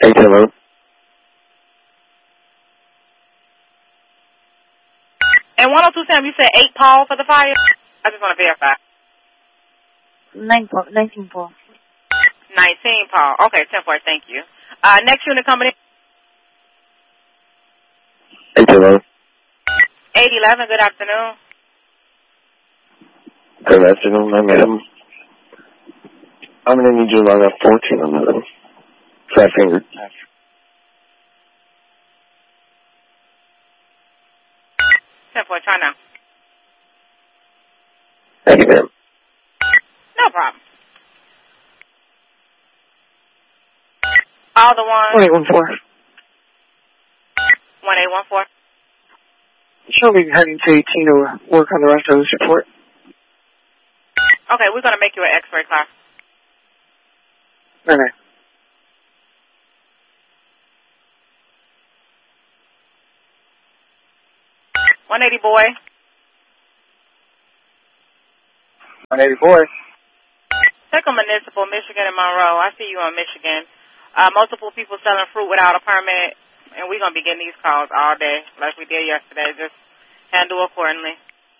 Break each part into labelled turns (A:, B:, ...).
A: Hey, hello.
B: And 102 Sam, you said 8 Paul for the fire? I just want to verify.
C: 19 Paul.
B: 19 Paul. Okay, 10-4, thank you. Next unit coming in.
A: Hey, hello.
B: 811, good afternoon.
A: Good afternoon, my madam. I'm going to need you to log up 14 on the 5-finger.
B: 10-4, try now.
A: Thank you, ma'am.
B: No problem. All the ones.
C: 1814.
B: 1814.
C: She'll be heading to 18 to work on the rest of this report.
B: Okay, we're going to make you an X-ray class.
C: Okay.
B: $180 boy.
C: 180 boy.
B: Second Municipal, Michigan and Monroe. I see you on Michigan. Multiple people selling fruit without a permit, and we're going to be getting these calls all day like we did yesterday. Just handle accordingly.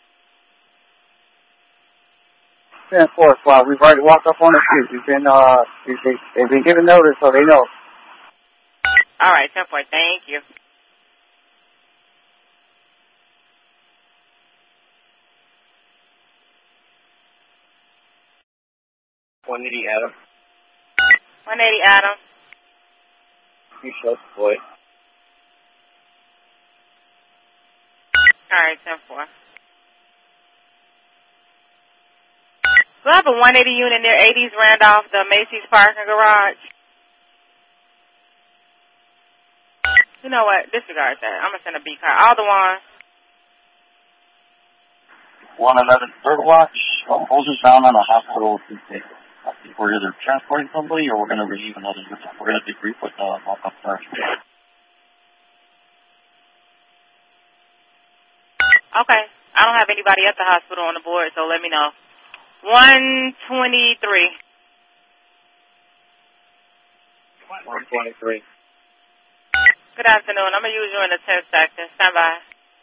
C: 10-4, well, we've already walked up on the street. They've been given notice, so they know.
B: All right, 10-4, thank you.
A: Adam.
B: 180 Adam.
A: You shut the boy.
B: All right, 10-4. Do I have a 180 unit near 80s Randolph, the Macy's parking garage? You know what? Disregard that. I'm going to send a B car. All the ones.
D: 111 Third Watch. Hoses found on a hospital. I think we're either transporting somebody or we're going to relieve another. We're going to debrief with walk-up first.
B: Okay. I don't have anybody at the hospital on the board, so let me know. 123.
A: 123.
B: Good afternoon. I'm going to use you in the 10th section. Stand by.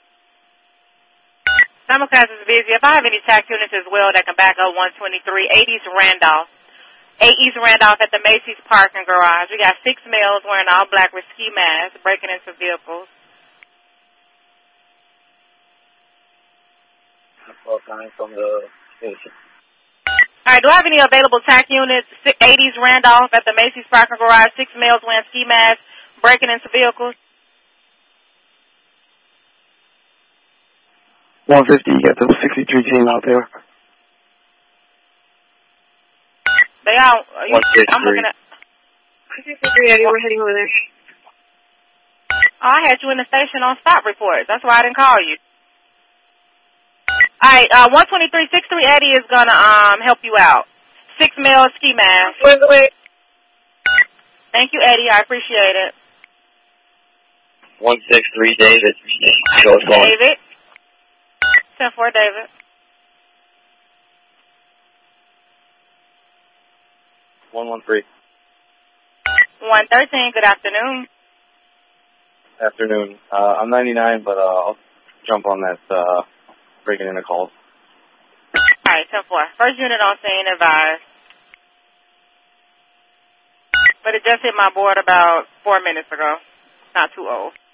B: Simulcast is busy. If I have any tax units as well that can back up 123, 80s Randolph. 80s Randolph at the Macy's parking garage. We got 6 males wearing all black with ski masks breaking into vehicles.
A: From the station.
B: All right, do I have any available TAC units? 80s Randolph at the Macy's parking garage. 6 males wearing ski masks, breaking into vehicles.
A: 150, you got the 63 team out there.
B: They all, I'm looking at.
C: 63, Eddie, we're heading over there.
B: Oh, I had you in the station on stop reports. That's why I didn't call you. All right, 12363 Eddie is gonna help you out. 6 male ski mask.
C: Wait.
B: Thank you, Eddie. I appreciate it.
A: 163 David.
B: David. 10-4 David.
A: 113.
B: 113. Good afternoon.
A: Afternoon. I'm 99, but I'll jump on that breaking in a call.
B: All right, 10-4. First unit on scene advised. But it just hit my board about 4 minutes ago. Not too old.